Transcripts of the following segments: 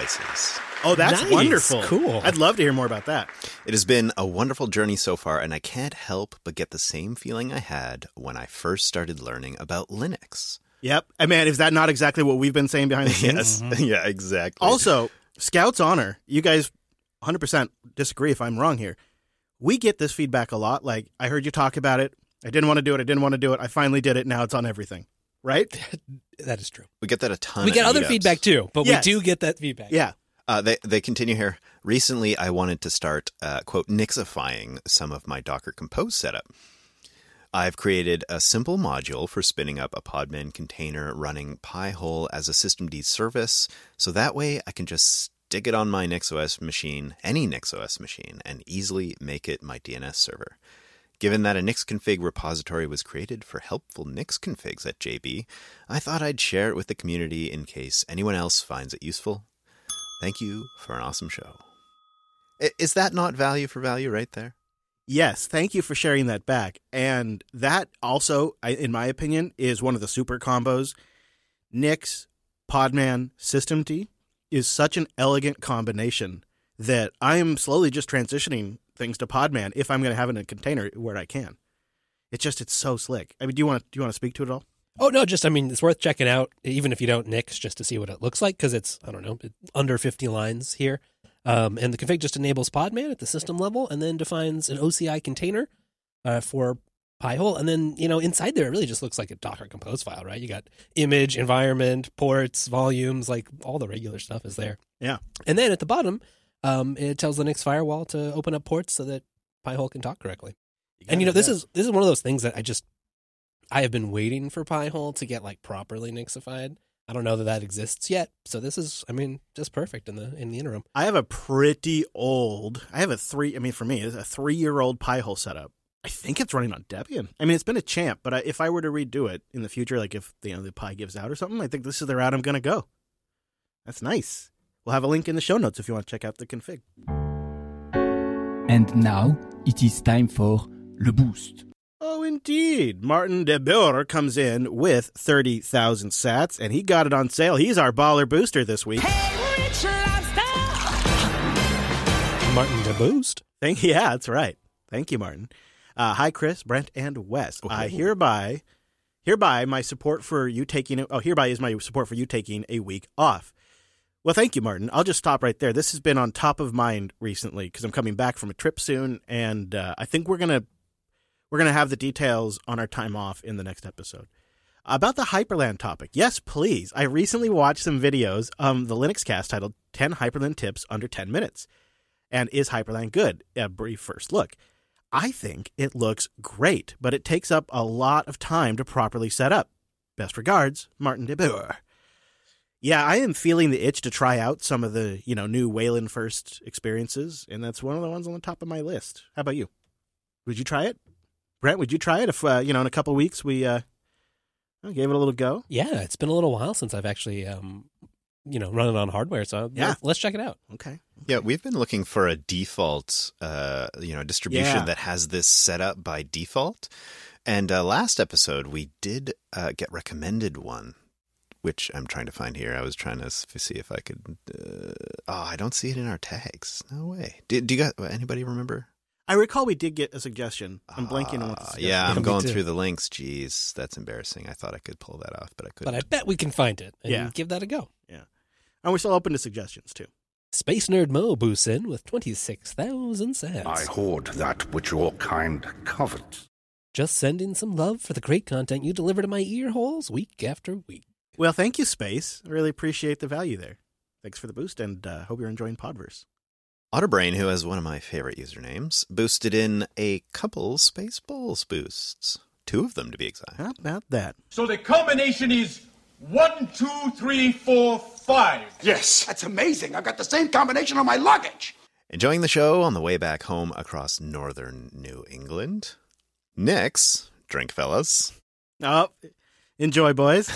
devices. Oh, that's Nice. wonderful. Cool. I'd love to hear more about that. It has been a wonderful journey so far, and I can't help but get the same feeling I had when I first started learning about Linux. Yep. I mean, is that not exactly what we've been saying behind the scenes? Yes, yeah, exactly. Also, Scout's Honor, you guys 100% disagree if I'm wrong here. We get this feedback a lot. Like, I heard you talk about it. I didn't want to do it. I finally did it. Now it's on everything. Right? That is true. We get that a ton. We get at other meetups. feedback too, but Yes. we do get that feedback. Yeah. They continue here. Recently, I wanted to start, quote, Nixifying some of my Docker Compose setup. I've created a simple module for spinning up a Podman container running Pi-hole as a systemd service, so that way I can just stick it on my NixOS machine, any NixOS machine, and easily make it my DNS server. Given that a Nixconfig repository was created for helpful Nix configs at JB, I thought I'd share it with the community in case anyone else finds it useful. Thank you for an awesome show. Is that not value for value right there? Yes. Thank you for sharing that back. And that also, in my opinion, is one of the super combos. Nix, Podman, systemd is such an elegant combination that I am slowly just transitioning things to Podman if I'm going to have it in a container where I can. It's so slick. I mean, do you want to speak to it at all? Oh, no, it's worth checking out, even if you don't Nix, just to see what it looks like, because it's, I don't know, under 50 lines here. And the config just enables Podman at the system level and then defines an OCI container for Pi-hole. And then, inside there, it really just looks like a Docker Compose file, right? You got image, environment, ports, volumes, like all the regular stuff is there. Yeah. And then at the bottom, it tells the Nix firewall to open up ports so that Pi-hole can talk correctly. And this is one of those things that I have been waiting for Pi-hole to get like properly Nixified. I don't know that exists yet, so this is, just perfect in the interim. I have a pretty old. I have a 3-year-old Pi-hole setup. I think it's running on Debian. I mean, it's been a champ, but if I were to redo it in the future, like if the Pi gives out or something, I think this is the route I'm going to go. That's nice. We'll have a link in the show notes if you want to check out the config. And now it is time for Le Boost. Oh, indeed. Martin de Boer comes in with 30,000 sats, and he got it on sale. He's our baller booster this week. Martin de Boost. Yeah, that's right. Thank you, Martin. Hi, Chris, Brent, and Wes. Hereby my support for you taking. Hereby is my support for you taking a week off. Well, thank you, Martin. I'll just stop right there. This has been on top of mind recently because I'm coming back from a trip soon, and I think we're gonna have the details on our time off in the next episode. About the Hyperland topic, yes, please. I recently watched some videos on the Linux cast titled 10 Hyperland Tips Under 10 Minutes. And is Hyperland good? A brief first look. I think it looks great, but it takes up a lot of time to properly set up. Best regards, Martin de Boer. Yeah, I am feeling the itch to try out some of the, new Wayland First experiences, and that's one of the ones on the top of my list. How about you? Would you try it? Brent, would you try it if, in a couple of weeks we gave it a little go? Yeah, it's been a little while since I've actually, run it on hardware, so let's check it out. Okay. Yeah, we've been looking for a default, distribution that has this set up by default. And last episode, we did get recommended one, which I'm trying to find here. I was trying to see if I could. I don't see it in our tags. No way. Do you guys? Anybody remember? I recall we did get a suggestion. I'm blanking on what the suggestion Yeah, I'm Me going too. through the links. Jeez, that's embarrassing. I thought I could pull that off, but I couldn't. But I bet we can find it and Yeah. give that a go. Yeah. And we're still open to suggestions, too. Space Nerd Mo boosts in with 26,000 sats. I hoard that which your kind covets. Just sending some love for the great content you deliver to my ear holes week after week. Well, thank you, Space. I really appreciate the value there. Thanks for the boost, and hope you're enjoying Podverse. Otterbrain, who has one of my favorite usernames, boosted in a couple Space Bowls boosts. 2 of them, to be exact. How about that? So the combination is 1, 2, 3, 4, 5. Yes, that's amazing. I've got the same combination on my luggage. Enjoying the show on the way back home across northern New England. Nix, drink fellas. Oh, enjoy, boys.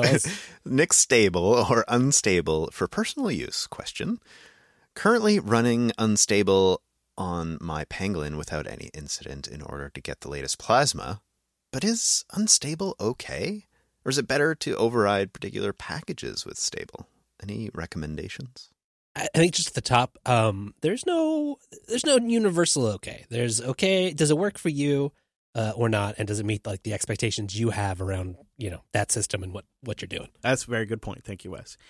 Nix stable or unstable for personal use question. Currently running unstable on my Pangolin without any incident in order to get the latest plasma. But is unstable okay? Or is it better to override particular packages with stable? Any recommendations? I think just at the top, there's no universal okay. There's okay. Does it work for you or not? And does it meet like the expectations you have around, that system and what you're doing? That's a very good point. Thank you, Wes.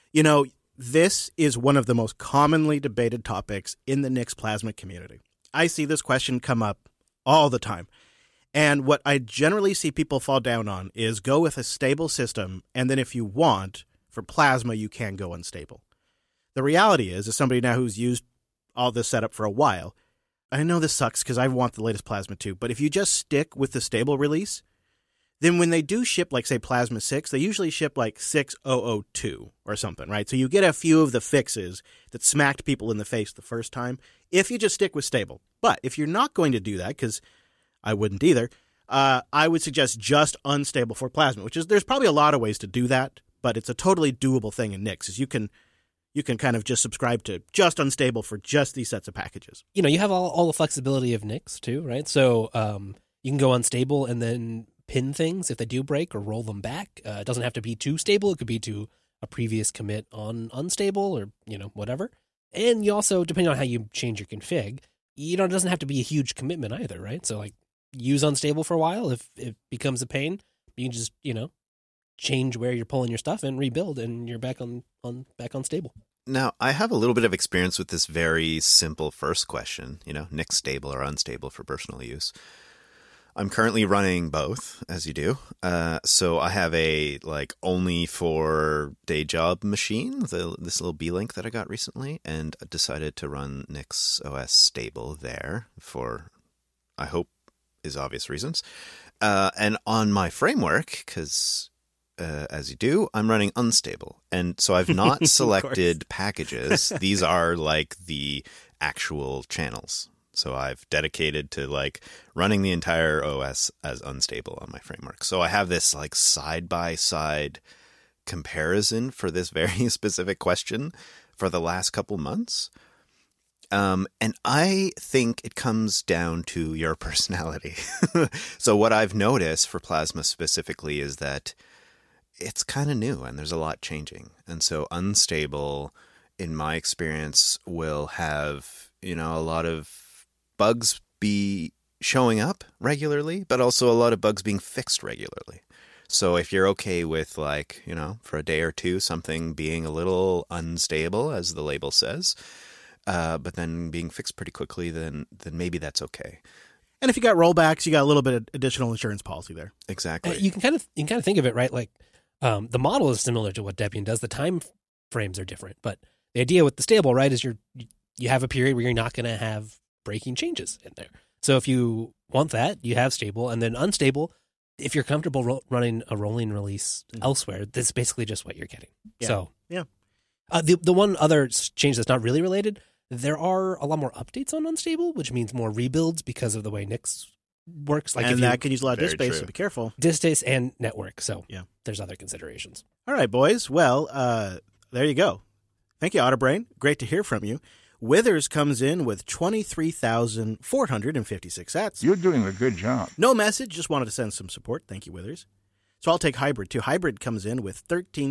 This is one of the most commonly debated topics in the Nix Plasma community. I see this question come up all the time. And what I generally see people fall down on is go with a stable system, and then if you want, for Plasma, you can go unstable. The reality is, as somebody now who's used all this setup for a while, I know this sucks because I want the latest Plasma too, but if you just stick with the stable release, then when they do ship, like, say, Plasma 6, they usually ship, like, 6002 or something, right? So you get a few of the fixes that smacked people in the face the first time if you just stick with stable. But if you're not going to do that, because I wouldn't either, I would suggest just unstable for Plasma, which is, there's probably a lot of ways to do that, but it's a totally doable thing in Nix, is you can kind of just subscribe to just unstable for just these sets of packages. You have all the flexibility of Nix too, right? So you can go unstable and then pin things if they do break or roll them back. It doesn't have to be too stable. It could be to a previous commit on unstable or, whatever. And you also, depending on how you change your config, it doesn't have to be a huge commitment either, right? So like use unstable for a while. If it becomes a pain, you can just, change where you're pulling your stuff and rebuild, and you're back on stable. Now, I have a little bit of experience with this very simple first question, Nix stable or unstable for personal use. I'm currently running both, as you do. So I have a only for day job machine, this little B-Link that I got recently, and decided to run Nix OS stable there for, I hope, is obvious reasons. And on my framework, because as you do, I'm running unstable. And so I've not selected packages. These are like the actual channels. So I've dedicated to running the entire OS as unstable on my framework. So I have this side-by-side comparison for this very specific question for the last couple months. And I think it comes down to your personality. So what I've noticed for Plasma specifically is that it's kind of new and there's a lot changing. And so unstable, in my experience, will have, a lot of bugs be showing up regularly, but also a lot of bugs being fixed regularly. So if you're okay with for a day or two, something being a little unstable, as the label says, but then being fixed pretty quickly, then maybe that's okay. And if you got rollbacks, you got a little bit of additional insurance policy there. Exactly. You can kind of think of it, right? The model is similar to what Debian does. The time frames are different, but the idea with the stable, right, is you have a period where you're not going to have breaking changes in there. So if you want that, you have stable, and then unstable, if you're comfortable running a rolling release elsewhere, that's basically just what you're getting. Yeah. So yeah. The one other change that's not really related, there are a lot more updates on unstable, which means more rebuilds because of the way Nix works. And that can use a lot of disk space, true. so be careful. Disk space and network. So yeah, there's other considerations. All right, boys. Well, there you go. Thank you, Otterbrain. Great to hear from you. Withers comes in with 23,456 sats. You're doing a good job. No message, just wanted to send some support. Thank you, Withers. So I'll take Hybrid, too. Hybrid comes in with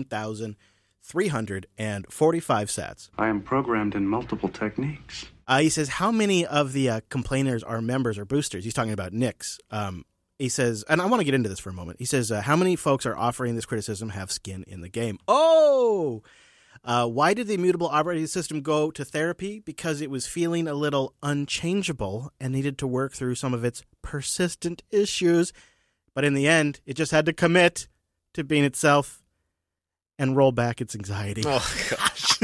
13,345 sats. I am programmed in multiple techniques. He says, how many of the complainers are members or boosters? He's talking about Nix. He says, and I want to get into this for a moment. He says, how many folks are offering this criticism have skin in the game? Oh! Why did the immutable operating system go to therapy? Because it was feeling a little unchangeable and needed to work through some of its persistent issues. But in the end, it just had to commit to being itself and roll back its anxiety. Oh, gosh.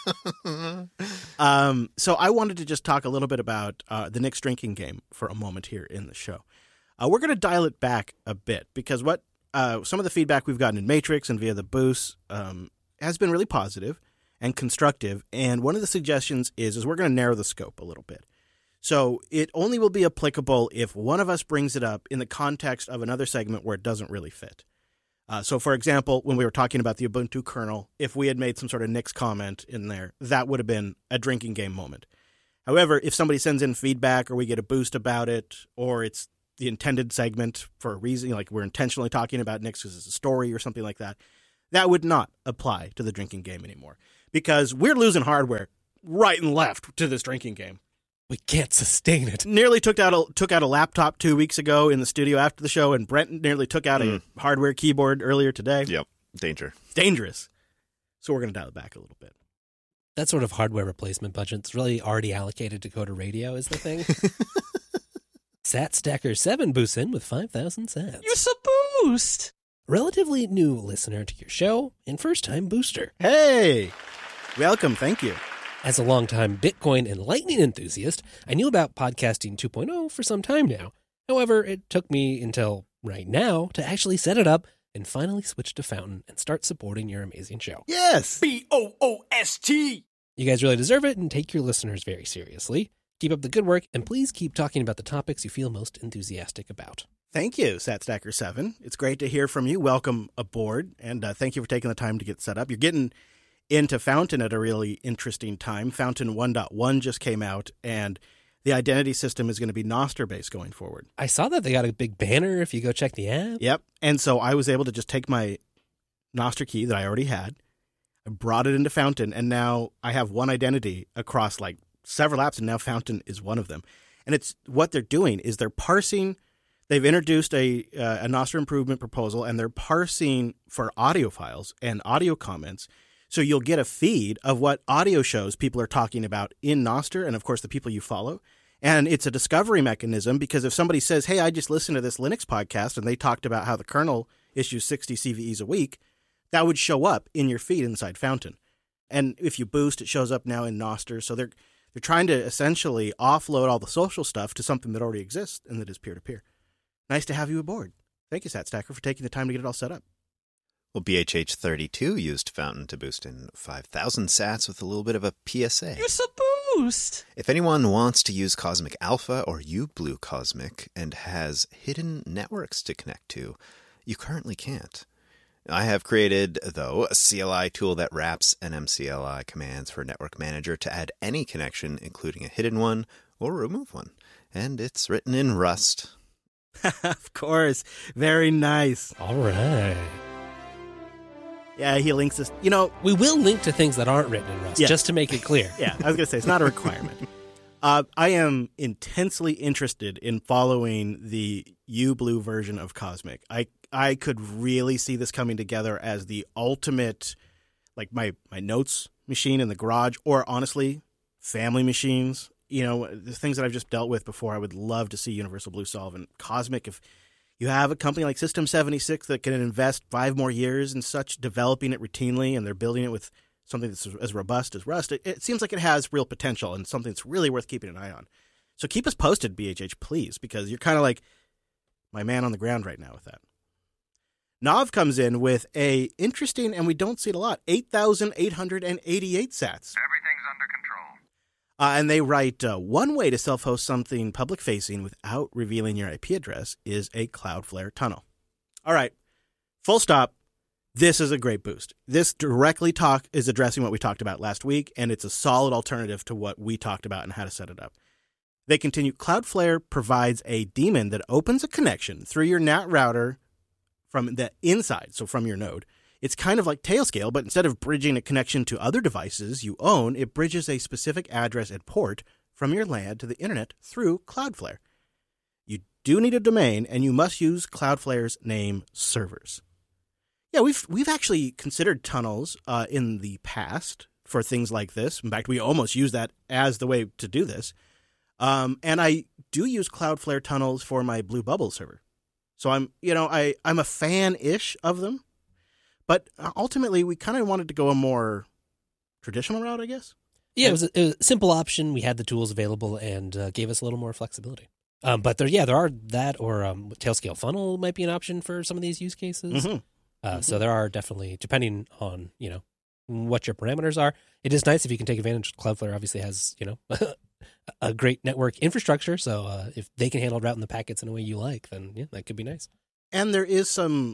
So I wanted to just talk a little bit about the Nix drinking game for a moment here in the show. We're going to dial it back a bit because what some of the feedback we've gotten in Matrix and via the boosts has been really positive and constructive. And one of the suggestions is we're going to narrow the scope a little bit. So it only will be applicable if one of us brings it up in the context of another segment where it doesn't really fit. So, for example, when we were talking about the Ubuntu kernel, if we had made some sort of Nix comment in there, that would have been a drinking game moment. However, if somebody sends in feedback or we get a boost about it, or it's the intended segment for a reason, like we're intentionally talking about Nix because it's a story or something like that, that would not apply to the drinking game anymore. because we're losing hardware right and left to this drinking game. We can't sustain it. Nearly took out a laptop 2 weeks ago in the studio after the show, and Brent nearly took out a hardware keyboard earlier today. Yep. Danger. It's dangerous. So we're going to dial it back a little bit. That sort of hardware replacement budget's really already allocated to Coda Radio is the thing. Sat Stacker 7 boosts in with 5,000 sats. You're so boost! Relatively new listener to your show and first-time booster. Hey! Welcome, thank you. As a longtime Bitcoin and Lightning enthusiast, I knew about Podcasting 2.0 for some time now. However, it took me until right now to actually set it up and finally switch to Fountain and start supporting your amazing show. Yes! BOOST! You guys really deserve it and take your listeners very seriously. Keep up the good work, and please keep talking about the topics you feel most enthusiastic about. Thank you, SatStacker7. It's great to hear from you. Welcome aboard, and thank you for taking the time to get set up. You're getting into Fountain at a really interesting time. Fountain 1.1 just came out, and the identity system is going to be Nostr-based going forward. I saw that they got a big banner if you go check the app. Yep, and so I was able to just take my Nostr key that I already had, I brought it into Fountain, and now I have one identity across like several apps, and now Fountain is one of them. And it's what they're doing is they're parsing. They've introduced a Nostr improvement proposal, and they're parsing for audio files and audio comments. So you'll get a feed of what audio shows people are talking about in Nostr, and of course the people you follow. And it's a discovery mechanism, because if somebody says, hey, I just listened to this Linux podcast and they talked about how the kernel issues 60 CVEs a week, that would show up in your feed inside Fountain. And if you boost, it shows up now in Nostr. So they're trying to essentially offload all the social stuff to something that already exists and that is peer-to-peer. Nice to have you aboard. Thank you, SatStacker, for taking the time to get it all set up. Well, BHH32 used Fountain to boost in 5,000 sats with a little bit of a PSA. You're so boost! If anyone wants to use Cosmic Alpha or uBlue Cosmic and has hidden networks to connect to, you currently can't. I have created, though, a CLI tool that wraps NMCLI commands for Network Manager to add any connection, including a hidden one or remove one. And it's written in Rust. Of course. Very nice. All right. Yeah, he links us. We will link to things that aren't written in Rust, just to make it clear. Yeah, I was going to say, it's not a requirement. I am intensely interested in following the uBlue version of Cosmic. I could really see this coming together as the ultimate, like my notes machine in the garage, or honestly, family machines. The things that I've just dealt with before, I would love to see Universal Blue solve. And Cosmic, if you have a company like System76 that can invest 5 more years in such, developing it routinely, and they're building it with something that's as robust as Rust, it seems like it has real potential and something that's really worth keeping an eye on. So keep us posted, BHH, please, because you're kind of like my man on the ground right now with that. Nav comes in with a interesting, and we don't see it a lot, 8,888 sats. Everything's under control. And they write, one way to self-host something public-facing without revealing your IP address is a Cloudflare tunnel. All right, full stop. This is a great boost. This directly is addressing what we talked about last week, and it's a solid alternative to what we talked about and how to set it up. They continue, Cloudflare provides a daemon that opens a connection through your NAT router from the inside, so from your node. It's kind of like Tailscale, but instead of bridging a connection to other devices you own, it bridges a specific address and port from your LAN to the internet through Cloudflare. You do need a domain, and you must use Cloudflare's name servers. Yeah, we've actually considered tunnels in the past for things like this. In fact, we almost use that as the way to do this. And I do use Cloudflare tunnels for my Blue Bubble server. So I'm a fan-ish of them. But ultimately, we kind of wanted to go a more traditional route, I guess. Yeah, it was a simple option. We had the tools available and gave us a little more flexibility. But there are that, or Tailscale Funnel might be an option for some of these use cases. Mm-hmm. So there are definitely, depending on what your parameters are, it is nice if you can take advantage. Cloudflare obviously has a great network infrastructure, so if they can handle routing the packets in a way you like, then yeah, that could be nice. And there is some.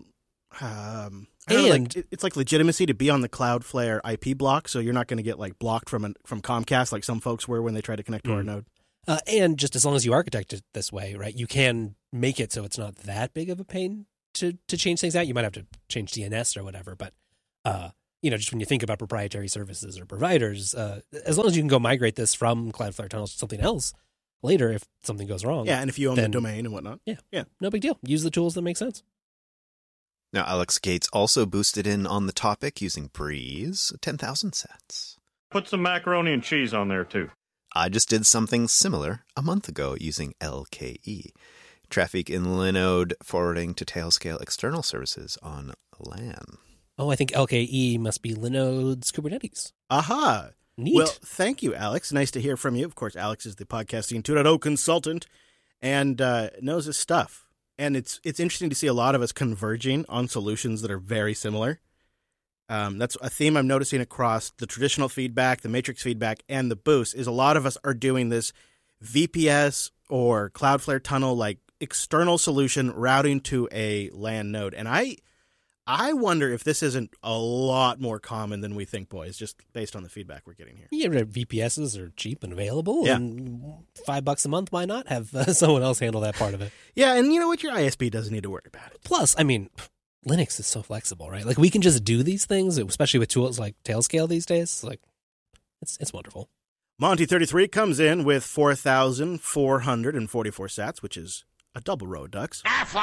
It's like legitimacy to be on the Cloudflare IP block, so you're not going to get like blocked from Comcast like some folks were when they tried to connect to our node. And just as long as you architect it this way, right, you can make it so it's not that big of a pain to change things out. You might have to change DNS or whatever, but just when you think about proprietary services or providers, as long as you can go migrate this from Cloudflare tunnels to something else later if something goes wrong. Yeah, and if you own the domain and whatnot. Yeah, no big deal. Use the tools that make sense. Now, Alex Gates also boosted in on the topic using Breeze, 10,000 sats. Put some macaroni and cheese on there, too. I just did something similar a month ago using LKE, traffic in Linode forwarding to Tailscale external services on LAN. Oh, I think LKE must be Linode's Kubernetes. Aha. Neat. Well, thank you, Alex. Nice to hear from you. Of course, Alex is the Podcasting 2.0 consultant and knows his stuff. And it's interesting to see a lot of us converging on solutions that are very similar. That's a theme I'm noticing across the traditional feedback, the matrix feedback, and the boost is a lot of us are doing this VPS or Cloudflare tunnel like external solution routing to a LAN node. And I wonder if this isn't a lot more common than we think, boys, just based on the feedback we're getting here. Yeah, VPSs are cheap and available, Yeah. and $5 a month, why not have someone else handle that part of it? Yeah, and you know what? Your ISP doesn't need to worry about it. Plus, I mean, Linux is so flexible, right? Like, we can just do these things, especially with tools like Tailscale these days. Like, it's wonderful. Monty33 comes in with 4,444 sats, which is a double row of ducks.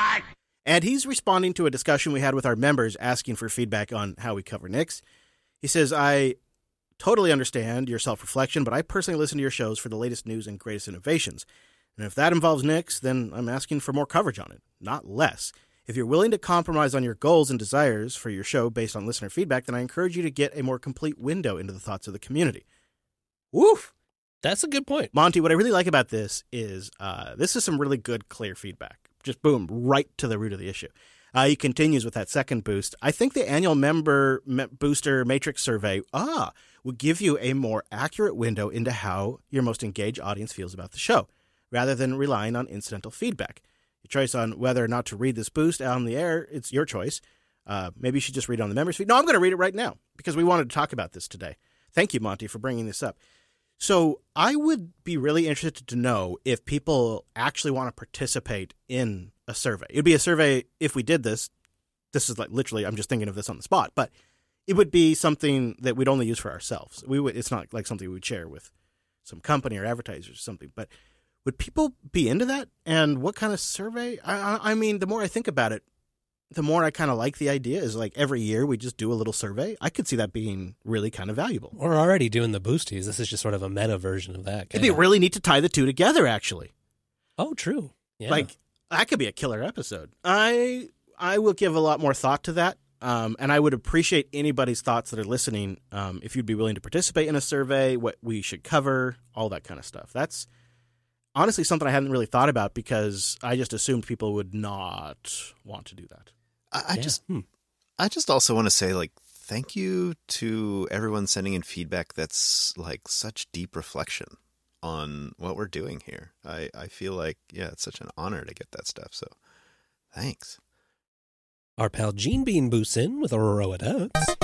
And he's responding to a discussion we had with our members asking for feedback on how we cover Nix. He says, I totally understand your self-reflection, but I personally listen to your shows for the latest news and greatest innovations. And if that involves Nix, then I'm asking for more coverage on it, not less. If you're willing to compromise on your goals and desires for your show based on listener feedback, then I encourage you to get a more complete window into the thoughts of the community. Woof! That's a good point. Monty, what I really like about this is some really good, clear feedback. Just boom, right to the root of the issue. He continues with that second boost. I think the annual member booster matrix survey will give you a more accurate window into how your most engaged audience feels about the show, rather than relying on incidental feedback. Your choice on whether or not to read this boost out on the air, it's your choice. Maybe you should just read it on the members feed. No, I'm going to read it right now because we wanted to talk about this today. Thank you, Monty, for bringing this up. So I would be really interested to know if people actually want to participate in a survey. It would be a survey if we did this. This is like literally, I'm just thinking of this on the spot, but it would be something that we'd only use for ourselves. It's not like something we would share with some company or advertisers or something, but would people be into that? And what kind of survey? I mean, the more I think about it, the more I kind of like the idea is like every year we just do a little survey. I could see that being really kind of valuable. We're already doing the boosties. This is just sort of a meta version of that. It'd be really neat to tie the two together, actually. Oh, true. Yeah. Like, that could be a killer episode. I will give a lot more thought to that, and I would appreciate anybody's thoughts that are listening if you'd be willing to participate in a survey, what we should cover, all that kind of stuff. That's honestly something I hadn't really thought about because I just assumed people would not want to do that. I just also want to say, like, thank you to everyone sending in feedback that's like such deep reflection on what we're doing here. I feel like, yeah, it's such an honor to get that stuff. So thanks. Our pal Gene Bean boosts in with a row of ducks.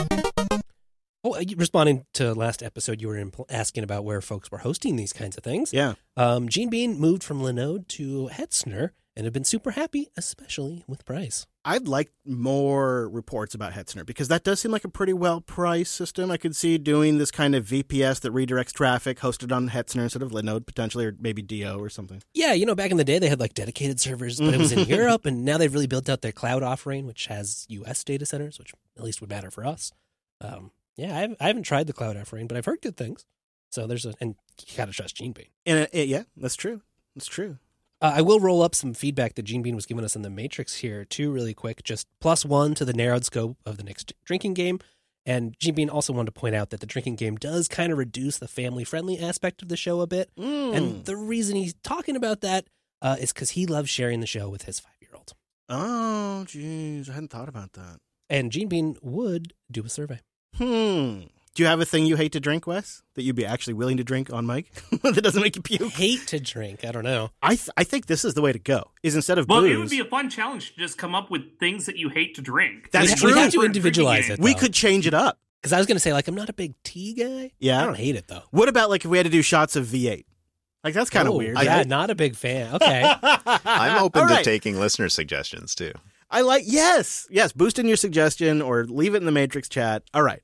Oh, responding to last episode, you were asking about where folks were hosting these kinds of things. Yeah. Gene Bean moved from Linode to Hetzner and have been super happy, especially with price. I'd like more reports about Hetzner because that does seem like a pretty well-priced system. I could see doing this kind of VPS that redirects traffic hosted on Hetzner instead of Linode potentially, or maybe DO or something. Yeah, back in the day they had like dedicated servers, but it was in Europe, and now they've really built out their cloud offering, which has US data centers, which at least would matter for us. Yeah, I haven't tried the cloud offering, but I've heard good things. So and you gotta trust Gene Bean. And yeah, that's true. That's true. I will roll up some feedback that Gene Bean was giving us in the Matrix here, too, really quick. Just +1 to the narrowed scope of the next drinking game. And Gene Bean also wanted to point out that the drinking game does kind of reduce the family-friendly aspect of the show a bit. And the reason he's talking about that is because he loves sharing the show with his 5-year-old. Oh, geez. I hadn't thought about that. And Gene Bean would do a survey. Do you have a thing you hate to drink, Wes, that you'd be actually willing to drink on mic that doesn't make you puke? Hate to drink. I don't know. I think this is the way to go. Is instead of booze, it would be a fun challenge to just come up with things that you hate to drink. That's true. We have to individualize it, though. We could change it up. Because I was going to say, like, I'm not a big tea guy. Yeah. I don't hate it, though. What about, like, if we had to do shots of V8? Like, that's kind of weird. Yeah, not a big fan. Okay. I'm open to taking listener suggestions, too. Yes, boost in your suggestion or leave it in the Matrix chat. All right.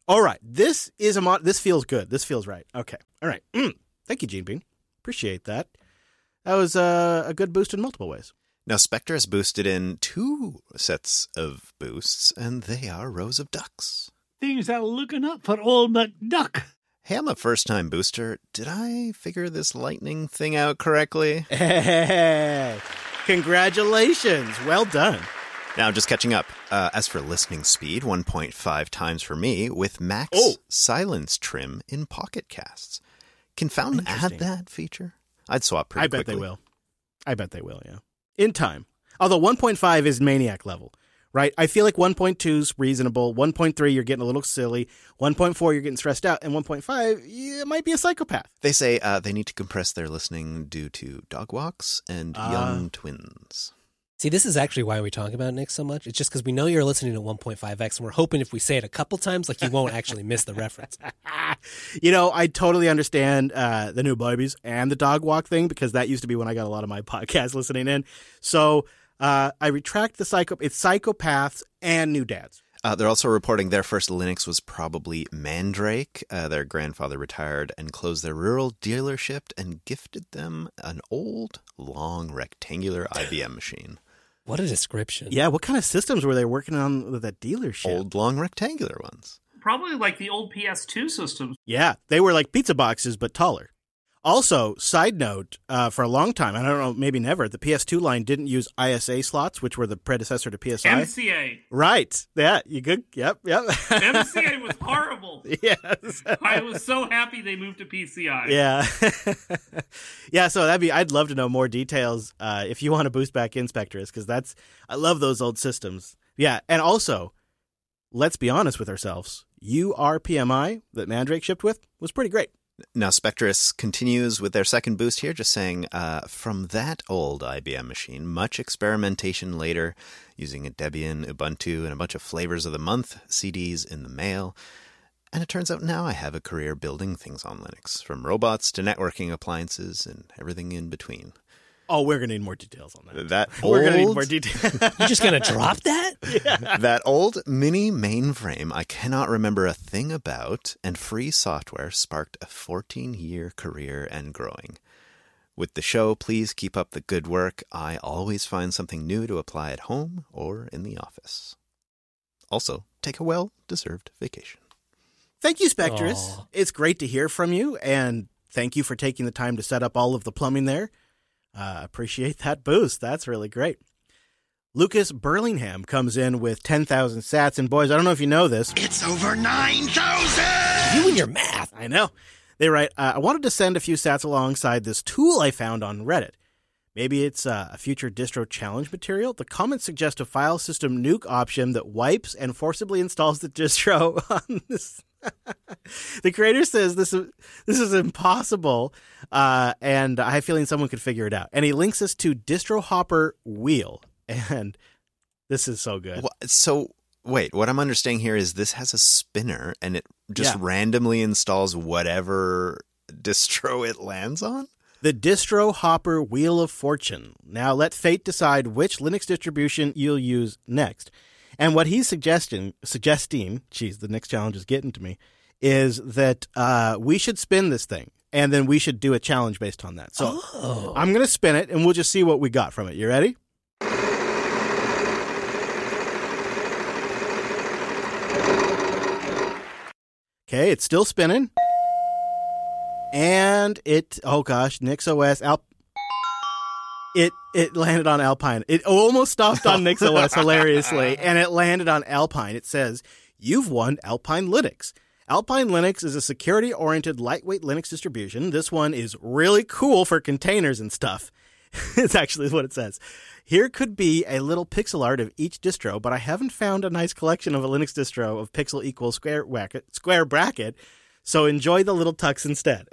All right. This is this feels good. This feels right. Okay. All right. Thank you, Gene Bean. Appreciate that. That was a good boost in multiple ways. Now, Spectre has boosted in 2 sets of boosts, and they are rows of ducks. Things are looking up for old McDuck. Hey, I'm a first-time booster. Did I figure this lightning thing out correctly? Hey, congratulations. Well done. Now, just catching up. As for listening speed, 1.5 times for me with max silence trim in Pocket Casts. Can Fountain add that feature? I'd swap pretty quickly. I bet they will, yeah. In time. Although 1.5 is maniac level, right? I feel like 1.2 is reasonable. 1.3, you're getting a little silly. 1.4, you're getting stressed out. And 1.5, it might be a psychopath. They say they need to compress their listening due to dog walks and young twins. See, this is actually why we talk about Nick so much. It's just because we know you're listening to 1.5x, and we're hoping if we say it a couple times, like you won't actually miss the reference. I totally understand the new babies and the dog walk thing, because that used to be when I got a lot of my podcast listening in. So I retract it's psychopaths and new dads. They're also reporting their first Linux was probably Mandrake. Their grandfather retired and closed their rural dealership and gifted them an old, long, rectangular IBM machine. What a description. Yeah, what kind of systems were they working on with that dealership? Old, long, rectangular ones. Probably like the old PS2 systems. Yeah, they were like pizza boxes, but taller. Also, side note, for a long time, I don't know, maybe never, the PS2 line didn't use ISA slots, which were the predecessor to PSI. MCA. Right. Yeah, you good? Yep. MCA was horrible. Yes. I was so happy they moved to PCI. Yeah. Yeah, so I'd love to know more details if you want to boost back in Spectrus, because I love those old systems. Yeah, and also, let's be honest with ourselves, URPMI that Mandrake shipped with was pretty great. Now, Spectrus continues with their second boost here, just saying, from that old IBM machine, much experimentation later, using a Debian, Ubuntu, and a bunch of flavors of the month, CDs in the mail. And it turns out now I have a career building things on Linux, from robots to networking appliances and everything in between. Oh, we're going to need more details on that. We're going to need more details. You're just going to drop that? Yeah. That old mini mainframe I cannot remember a thing about, and free software sparked a 14-year career and growing. With the show, please keep up the good work. I always find something new to apply at home or in the office. Also, take a well-deserved vacation. Thank you, Spectrus. Aww. It's great to hear from you, and thank you for taking the time to set up all of the plumbing there. Appreciate that boost. That's really great. Lucas Burlingham comes in with 10,000 sats. And boys, I don't know if you know this. It's over 9,000! You and your math. I know. They write, I wanted to send a few sats alongside this tool I found on Reddit. Maybe it's a future distro challenge material. The comments suggest a file system nuke option that wipes and forcibly installs the distro on this. The creator says this is impossible, and I have a feeling someone could figure it out. And he links us to Distro Hopper Wheel, and this is so good. So, wait, what I'm understanding here is this has a spinner, and it just randomly installs whatever distro it lands on? The Distro Hopper Wheel of Fortune. Now let fate decide which Linux distribution you'll use next. And what he's suggesting, geez, the next challenge is getting to me, is that we should spin this thing, and then we should do a challenge based on that. So I'm going to spin it, and we'll just see what we got from it. You ready? Okay, it's still spinning. And NixOS, It landed on Alpine. It almost stopped on NixOS, hilariously, and it landed on Alpine. It says, you've won Alpine Linux. Alpine Linux is a security-oriented, lightweight Linux distribution. This one is really cool for containers and stuff. It's actually what it says. Here could be a little pixel art of each distro, but I haven't found a nice collection of a Linux distro of pixel equals square bracket, so enjoy the little tux instead.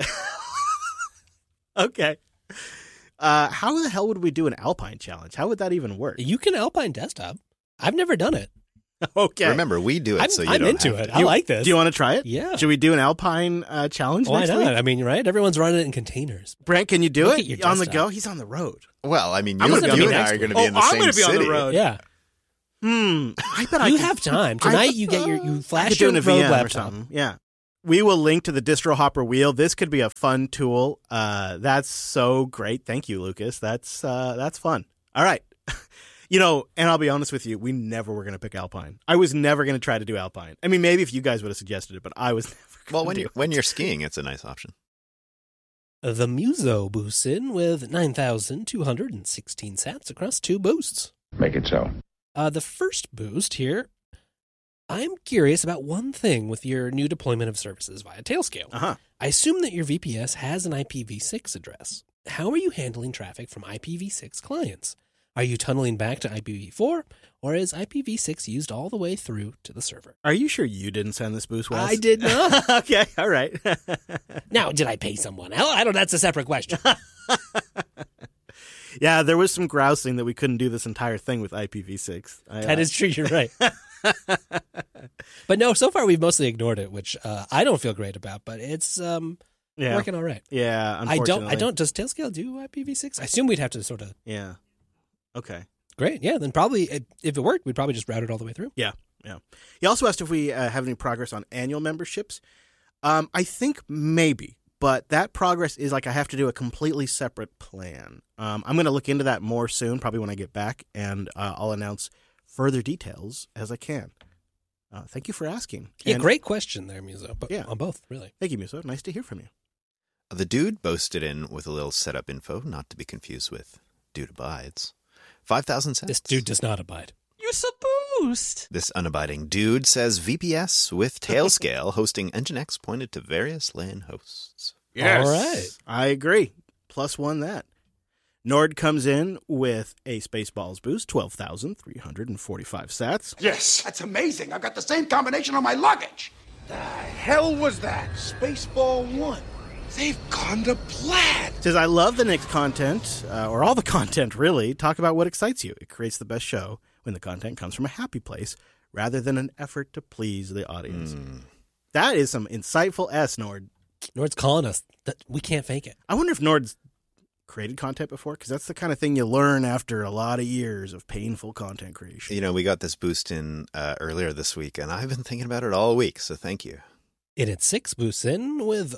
Okay. How the hell would we do an Alpine challenge? How would that even work? You can Alpine desktop. I've never done it. Okay. Remember, we do it, I'm into it. I like this. Do you want to try it? Yeah. Should we do an Alpine challenge next week? I mean, right? Everyone's running it in containers. Brent, can you do it on the go? He's on the road. Well, I mean, you and I are going to be in the same city. I'm going to be on the road. Yeah. I bet You have time. Tonight you get you flash your a Rogue VM laptop. or something. Yeah. We will link to the Distro Hopper wheel. This could be a fun tool. That's so great. Thank you, Lucas. That's fun. All right. And I'll be honest with you, we never were going to pick Alpine. I was never going to try to do Alpine. I mean, maybe if you guys would have suggested it, but I was never going to do it. When you're skiing, it's a nice option. The Muso boosts in with 9,216 sats across 2 boosts. Make it so. The first boost here, I'm curious about one thing with your new deployment of services via Tailscale. Uh-huh. I assume that your VPS has an IPv6 address. How are you handling traffic from IPv6 clients? Are you tunneling back to IPv4, or is IPv6 used all the way through to the server? Are you sure you didn't send this boost, Wes? I did not. Okay, all right. Now, did I pay someone else? I don't. That's a separate question. Yeah, there was some grousing that we couldn't do this entire thing with IPv6. That is true. You're right. But no, so far we've mostly ignored it, which I don't feel great about. But it's working all right. Yeah, unfortunately. I don't. Does Tailscale do IPv6? I assume we'd have to sort of. Yeah. Okay. Great. Yeah. Then probably, if it worked, we'd probably just route it all the way through. Yeah. Yeah. He also asked if we have any progress on annual memberships. I think maybe, but that progress is like I have to do a completely separate plan. I'm going to look into that more soon, probably when I get back, and I'll announce further details as I can. Thank you for asking. Yeah, great question there, Muso. But yeah, on both, really. Thank you, Muso. Nice to hear from you. The dude boasted in with a little setup info, not to be confused with Dude Abides. 5,000 cents. This dude does not abide. You boost. This unabiding dude says VPS with Tailscale hosting Nginx pointed to various LAN hosts. Yes. All right. I agree. +1 that. Nord comes in with a Spaceballs boost, 12,345 sats. Yes, that's amazing. I've got the same combination on my luggage. The hell was that? Spaceball 1. They've gone to plaid. Says, I love the Nix content, or all the content, really. Talk about what excites you. It creates the best show when the content comes from a happy place rather than an effort to please the audience. That is some insightful Nord. Nord's calling us. We can't fake it. I wonder if Nord's created content before, because that's the kind of thing you learn after a lot of years of painful content creation. You know, we got this boost in earlier this week, and I've been thinking about it all week, so thank you. It had 6 boosts in with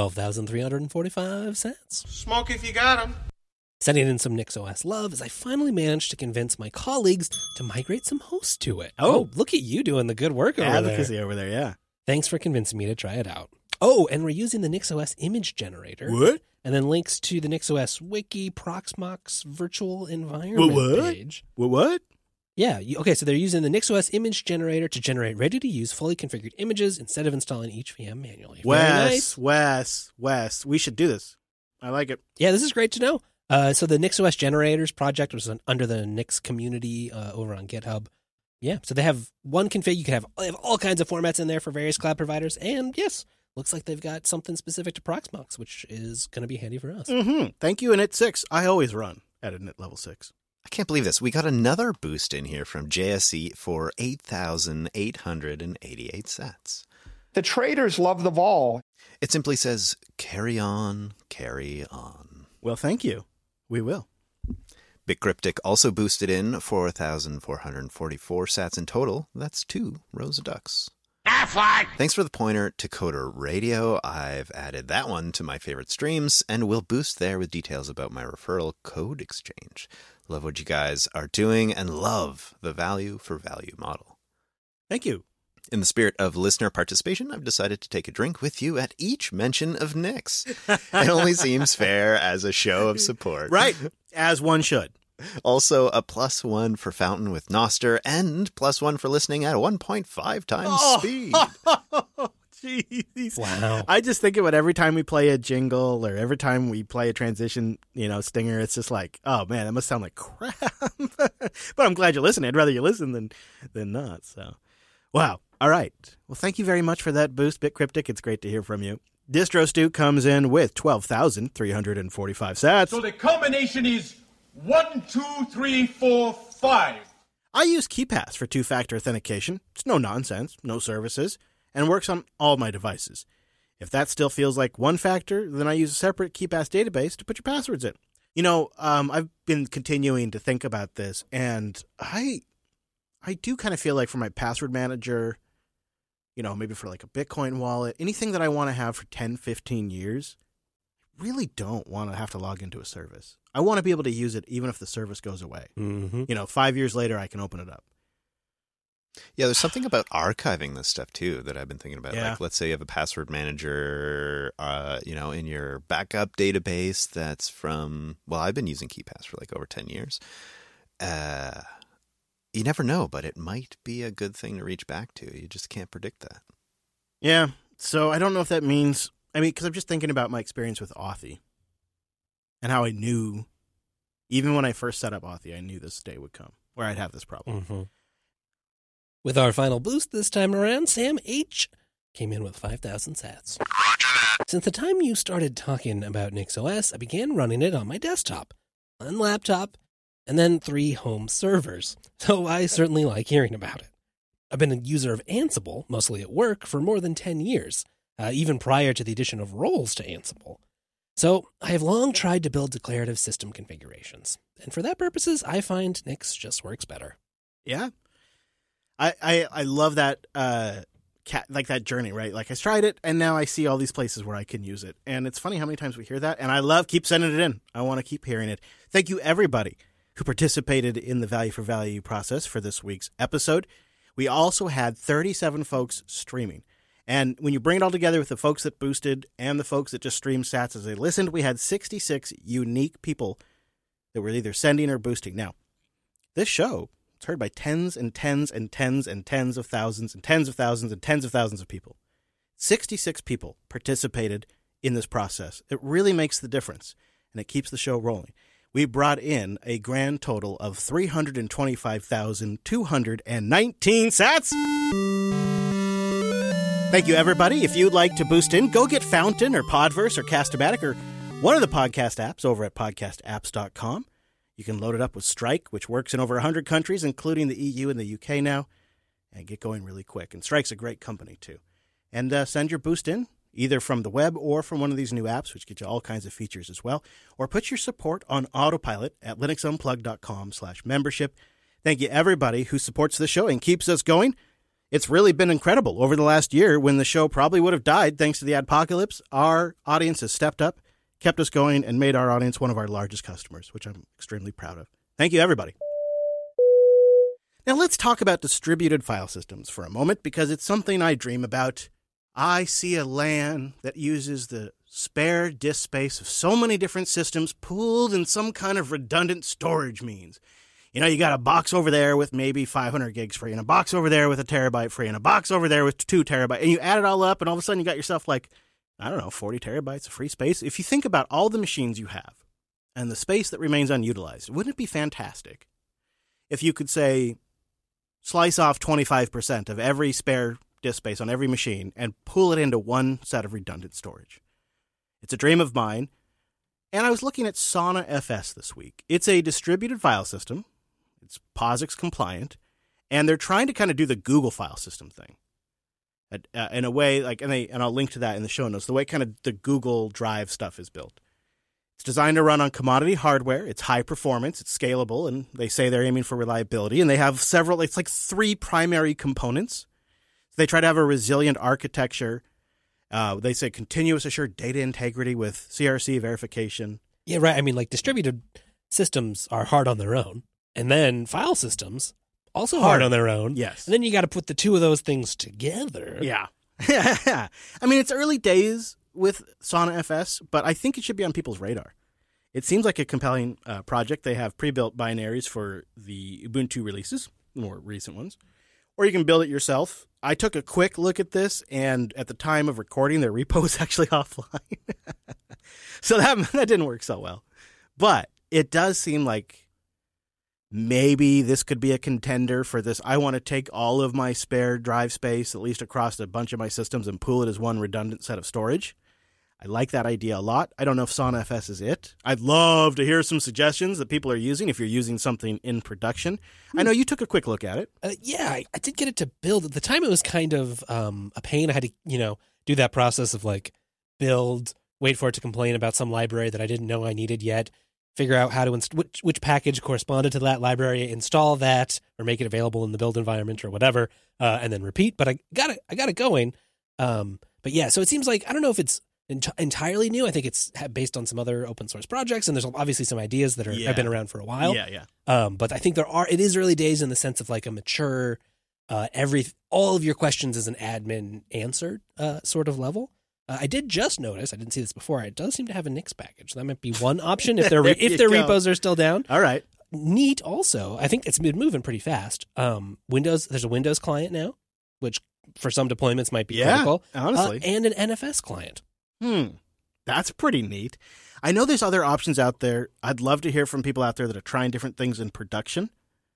12,345 cents. Smoke if you got them. Sending in some NixOS love as I finally managed to convince my colleagues to migrate some hosts to it. Oh, look at you doing the good work over there. Advocacy over there, yeah. Thanks for convincing me to try it out. Oh, and we're using the NixOS image generator. What? And then links to the NixOS wiki Proxmox virtual environment page. What? Yeah. Okay, so they're using the NixOS image generator to generate ready-to-use, fully configured images instead of installing each VM manually. Wes, we should do this. I like it. Yeah, this is great to know. So the NixOS generators project was under the Nix community over on GitHub. Yeah, so they have one config. They have all kinds of formats in there for various cloud providers. And yes, looks like they've got something specific to Proxmox, which is going to be handy for us. Mm-hmm. Thank you, Init 6. I always run at Init level 6. I can't believe this. We got another boost in here from JSE for 8,888 sats. The traders love the vol. It simply says, carry on, carry on. Well, thank you. We will. BitCryptic also boosted in 4,444 sats in total. That's 2 rows of ducks. Thanks for the pointer to Coder Radio. I've added that one to my favorite streams and will boost there with details about my referral code exchange. Love what you guys are doing and love the value for value model. Thank you. In the spirit of listener participation, I've decided to take a drink with you at each mention of Nix. It only seems fair as a show of support. Right, as one should. Also, a +1 for Fountain with Noster and +1 for listening at 1.5 times speed. Jeez. Wow. I just think about every time we play a jingle or every time we play a transition, stinger, it's just like, oh man, that must sound like crap. But I'm glad you're listening. I'd rather you listen than not. So, wow. All right. Well, thank you very much for that boost, BitCryptic. It's great to hear from you. Distro Stu comes in with 12,345 sats. So the combination is 1, 2, 3, 4, 5. I use KeePass for two-factor authentication. It's no nonsense, no services, and works on all my devices. If that still feels like one factor, then I use a separate KeePass database to put your passwords in. I've been continuing to think about this, and I I do kind of feel like for my password manager, maybe for like a Bitcoin wallet, anything that I want to have for 10, 15 years, I really don't want to have to log into a service. I want to be able to use it even if the service goes away. Mm-hmm. 5 years later, I can open it up. Yeah, there's something about archiving this stuff too that I've been thinking about. Yeah. Like, let's say you have a password manager, in your backup database that's from, well, I've been using KeePass for like over 10 years. You never know, but it might be a good thing to reach back to. You just can't predict that. Yeah. So I don't know if that means, because I'm just thinking about my experience with Authy and how I knew, even when I first set up Authy, I knew this day would come where I'd have this problem. Mm-hmm. With our final boost this time around, Sam H. came in with 5,000 sats. Since the time you started talking about NixOS, I began running it on my desktop, one laptop, and then 3 home servers. So I certainly like hearing about it. I've been a user of Ansible, mostly at work, for more than 10 years, even prior to the addition of roles to Ansible. So I have long tried to build declarative system configurations. And for that purposes, I find Nix just works better. Yeah. I love that that journey, right? Like I tried it and now I see all these places where I can use it. And it's funny how many times we hear that. And I keep sending it in. I want to keep hearing it. Thank you everybody who participated in the value for value process for this week's episode. We also had 37 folks streaming. And when you bring it all together with the folks that boosted and the folks that just streamed sats as they listened, we had 66 unique people that were either sending or boosting. Now, this show, it's heard by tens and tens and tens and tens of thousands and tens of thousands and tens of thousands of people. 66 people participated in this process. It really makes the difference, and it keeps the show rolling. We brought in a grand total of 325,219 sats. Thank you, everybody. If you'd like to boost in, go get Fountain or Podverse or Castamatic or one of the podcast apps over at podcastapps.com. You can load it up with Strike, which works in over 100 countries, including the EU and the UK now, and get going really quick. And Strike's a great company, too. And send your boost in, either from the web or from one of these new apps, which get you all kinds of features as well. Or put your support on autopilot at linuxunplugged.com/membership. Thank you, everybody who supports the show and keeps us going. It's really been incredible. Over the last year, when the show probably would have died thanks to the adpocalypse, our audience has stepped up, kept us going, and made our audience one of our largest customers, which I'm extremely proud of. Thank you, everybody. Now let's talk about distributed file systems for a moment, because it's something I dream about. I see a LAN that uses the spare disk space of so many different systems pooled in some kind of redundant storage means. You got a box over there with maybe 500 gigs free, and a box over there with a terabyte free, and a box over there with 2 terabytes, and you add it all up, and all of a sudden you got yourself 40 terabytes of free space. If you think about all the machines you have and the space that remains unutilized, wouldn't it be fantastic if you could say, slice off 25% of every spare disk space on every machine and pool it into one set of redundant storage? It's a dream of mine. And I was looking at Sauna FS this week. It's a distributed file system. It's POSIX compliant. And they're trying to kind of do the Google file system thing. In a way, and I'll link to that in the show notes, the way kind of the Google Drive stuff is built. It's designed to run on commodity hardware. It's high performance. It's scalable. And they say they're aiming for reliability. And they have it's like 3 primary components. They try to have a resilient architecture. They say continuous assured data integrity with CRC verification. Yeah, right. Distributed systems are hard on their own. And then file systems, also hard on their own. Yes. And then you got to put the two of those things together. Yeah. It's early days with Sauna FS, but I think it should be on people's radar. It seems like a compelling project. They have pre-built binaries for the Ubuntu releases, the more recent ones. Or you can build it yourself. I took a quick look at this, and at the time of recording, their repo was actually offline. So that didn't work so well. But it does seem like maybe this could be a contender for this. I want to take all of my spare drive space, at least across a bunch of my systems, and pool it as one redundant set of storage. I like that idea a lot. I don't know if Sauna FS is it. I'd love to hear some suggestions that people are using if you're using something in production. I know you took a quick look at it. Yeah, I did get it to build. At the time, it was kind of a pain. I had to, do that process of build, wait for it to complain about some library that I didn't know I needed yet, figure out how to which package corresponded to that library, install that, or make it available in the build environment or whatever, and then repeat. But I got it going. But yeah, so it seems like, I don't know if it's entirely new. I think it's based on some other open source projects, and there's obviously some ideas that have been around for a while. But I think it is early days in the sense of like a mature, all of your questions as an admin answered sort of level. I did just notice, I didn't see this before, it does seem to have a Nix package. That might be one option if their repos are still down. All right. Neat also, I think it's been moving pretty fast. There's a Windows client now, which for some deployments might be critical. Honestly. And an NFS client. That's pretty neat. I know there's other options out there. I'd love to hear from people out there that are trying different things in production.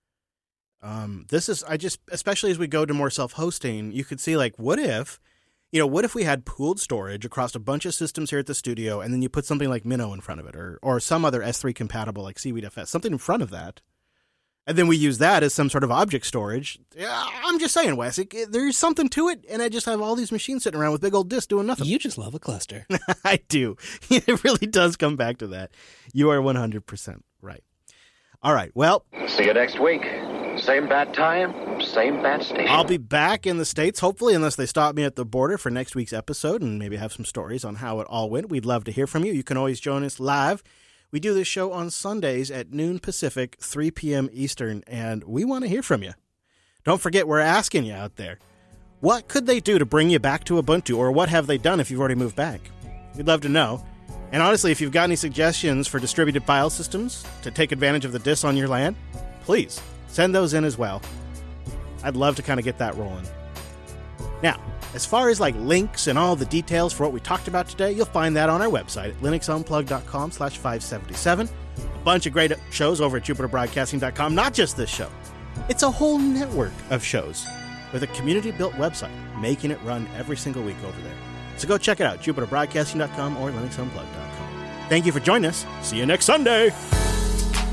Especially as we go to more self-hosting, you could see like, what if we had pooled storage across a bunch of systems here at the studio, and then you put something like Minnow in front of it, or some other S3 compatible like SeaweedFS, something in front of that, and then we use that as some sort of object storage. I'm just saying, Wes, there's something to it, and I just have all these machines sitting around with big old disks doing nothing. You just love a cluster. I do. It really does come back to that. You are 100% right. All right, well. See you next week. Same bad time, same bad station. I'll be back in the States, hopefully, unless they stop me at the border for next week's episode and maybe have some stories on how it all went. We'd love to hear from you. You can always join us live. We do this show on Sundays at noon Pacific, 3 p.m. Eastern, and we want to hear from you. Don't forget, we're asking you out there, what could they do to bring you back to Ubuntu, or what have they done if you've already moved back? We'd love to know. And honestly, if you've got any suggestions for distributed file systems to take advantage of the disks on your LAN, please send those in as well. I'd love to kind of get that rolling. Now, as far as like links and all the details for what we talked about today, you'll find that on our website at linuxunplug.com/577. A bunch of great shows over at jupiterbroadcasting.com, not just this show. It's a whole network of shows with a community-built website, making it run every single week over there. So go check it out, jupiterbroadcasting.com or linuxunplug.com. Thank you for joining us. See you next Sunday.